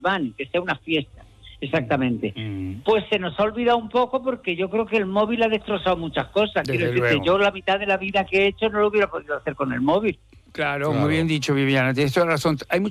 Bunny, que sea una fiesta. Exactamente. Pues se nos ha olvidado un poco porque yo creo que el móvil ha destrozado muchas cosas. Desde Quiero decirte, luego. yo la mitad de la vida que he hecho no lo hubiera podido hacer con el móvil. Claro, muy bien dicho, Viviana, tienes toda la razón. Hay